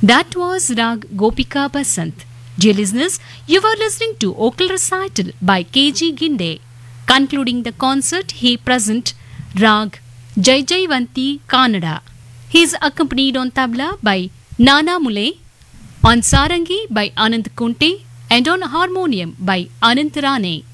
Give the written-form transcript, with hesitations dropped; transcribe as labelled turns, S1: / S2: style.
S1: That was Rag Gopika Basant. Dear listeners, you were listening to vocal recital by K.G. Ginde. Concluding the concert, he present Rag Jai Jaivanti Kannada. He is accompanied on tabla by Nana Mule, on sarangi by Anand Kunte, and on harmonium by Anant Rane.